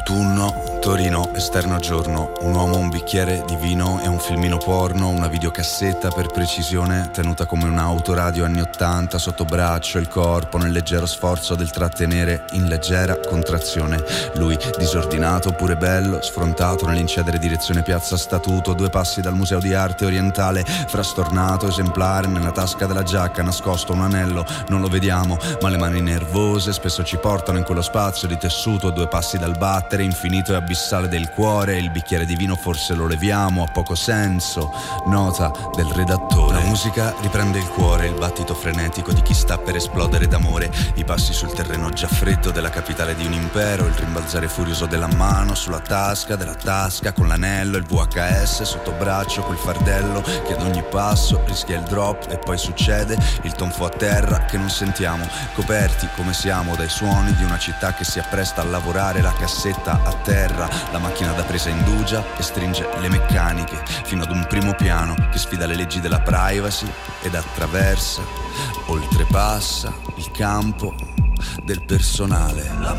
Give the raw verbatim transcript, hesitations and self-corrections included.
Autunno, Torino, esterno giorno. Un uomo, un bicchiere di vino e un filmino porno. Una videocassetta per precisione, tenuta come un'autoradio anni ottanta. Sotto braccio, il corpo nel leggero sforzo del trattenere in leggera contrazione. Lui disordinato, pure bello, sfrontato nell'incedere direzione piazza Statuto. Due passi dal museo di arte orientale, frastornato, esemplare. Nella tasca della giacca nascosto un anello, non lo vediamo, ma le mani nervose spesso ci portano in quello spazio di tessuto. Due passi dal battere infinito e abissale del cuore. Il bicchiere di vino forse lo leviamo, ha poco senso. Nota del redattore. La musica riprende il cuore, il battito frenetico di chi sta per esplodere d'amore. I passi sul terreno già freddo della capitale di un impero. Il rimbalzare furioso della mano sulla tasca della tasca, con l'anello, il V H S sotto braccio, quel fardello che ad ogni passo rischia il drop. E poi succede il tonfo a terra che non sentiamo, coperti come siamo dai suoni di una città che si appresta a lavorare. La cassetta a terra, la macchina da presa indugia e stringe le meccaniche fino ad un primo piano che sfida le leggi della privacy ed attraversa, oltrepassa il campo del personale. La